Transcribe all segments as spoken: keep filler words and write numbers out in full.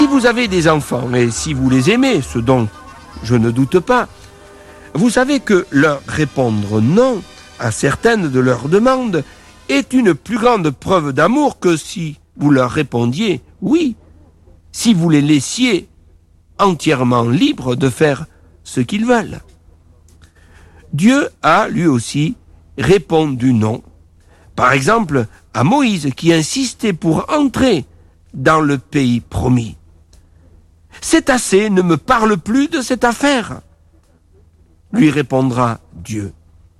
vous avez des enfants et si vous les aimez, ce dont je ne doute pas, vous savez que leur répondre non à certaines de leurs demandes est une plus grande preuve d'amour que si vous leur répondiez oui, si vous les laissiez entièrement libres de faire ce qu'ils veulent. Dieu a, lui aussi, répondu non. Par exemple, à Moïse qui insistait pour entrer dans le pays promis. C'est assez, ne me parle plus de cette affaire, lui répondra Dieu.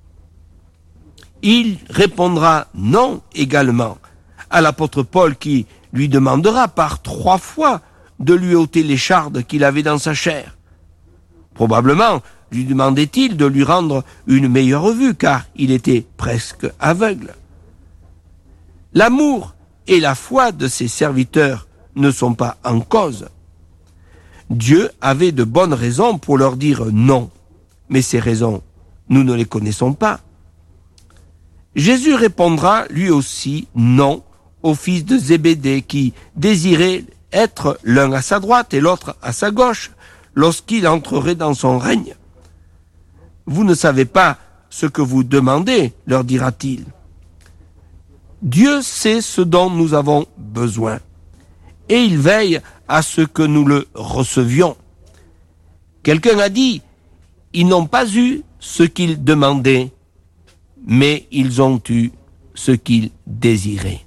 Il répondra non également à l'apôtre Paul qui lui demandera par trois fois de lui ôter l'écharde qu'il avait dans sa chair. Probablement lui demandait-il de lui rendre une meilleure vue car il était presque aveugle. L'amour et la foi de ses serviteurs ne sont pas en cause. Dieu avait de bonnes raisons pour leur dire non, mais ces raisons, nous ne les connaissons pas. Jésus répondra lui aussi non aux fils de Zébédée qui désiraient être l'un à sa droite et l'autre à sa gauche lorsqu'il entrerait dans son règne. Vous ne savez pas ce que vous demandez, leur dira-t-il. Dieu sait ce dont nous avons besoin et il veille à ce que nous le recevions. Quelqu'un a dit, ils n'ont pas eu ce qu'ils demandaient, mais ils ont eu ce qu'ils désiraient.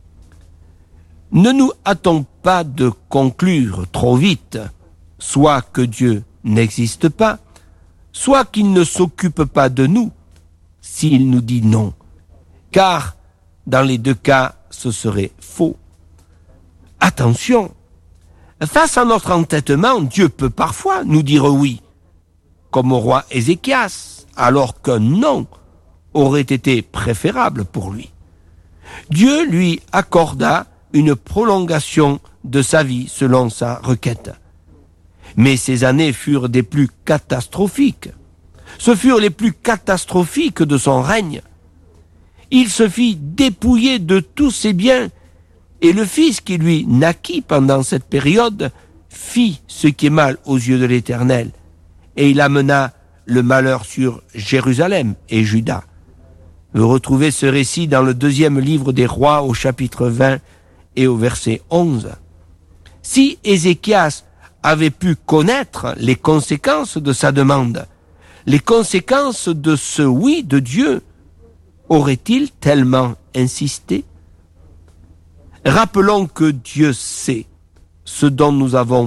Ne nous hâtons pas de conclure trop vite, soit que Dieu n'existe pas, soit qu'il ne s'occupe pas de nous, s'il nous dit non, car dans les deux cas, ce serait faux. Attention, face à notre entêtement, Dieu peut parfois nous dire oui, comme au roi Ézéchias, alors qu'un non aurait été préférable pour lui. Dieu lui accorda une prolongation de sa vie selon sa requête. Mais ces années furent des plus catastrophiques. Ce furent les plus catastrophiques de son règne. Il se fit dépouiller de tous ses biens et le fils qui lui naquit pendant cette période fit ce qui est mal aux yeux de l'Éternel et il amena le malheur sur Jérusalem et Juda. Vous retrouvez ce récit dans le deuxième livre des rois au chapitre vingt et au verset onze. Si Ézéchias avait pu connaître les conséquences de sa demande, les conséquences de ce oui de Dieu, aurait-il tellement insisté? Rappelons que Dieu sait ce dont nous avons